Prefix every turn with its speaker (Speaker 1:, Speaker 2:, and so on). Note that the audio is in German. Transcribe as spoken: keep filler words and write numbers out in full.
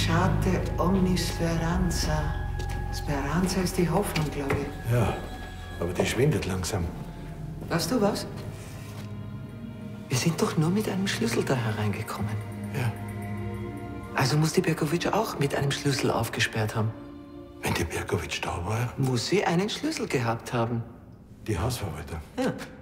Speaker 1: Lasciate ogni speranza. Speranza ist die Hoffnung, glaube ich.
Speaker 2: Ja, aber die schwindet langsam.
Speaker 1: Weißt du was? Wir sind doch nur mit einem Schlüssel da hereingekommen.
Speaker 2: Ja.
Speaker 1: Also muss die Berkowitsch auch mit einem Schlüssel aufgesperrt haben.
Speaker 2: Wenn die Berkowitsch da war?
Speaker 1: Muss sie einen Schlüssel gehabt haben.
Speaker 2: Die Hausverwalter.
Speaker 1: Ja.